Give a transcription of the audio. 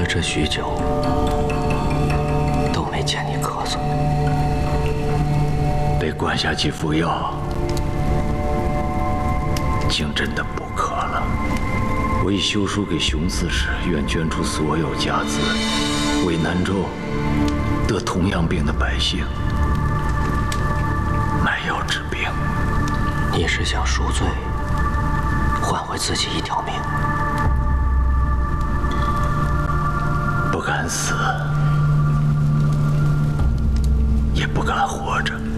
这许久，都没见你咳嗽。 被关下去服药，竟真的不渴了。我已修书给熊刺史，愿捐出所有家资，为南州得同样病的百姓买药治病。 你是想赎罪，换回自己一条命？ 不敢死，也不敢活着。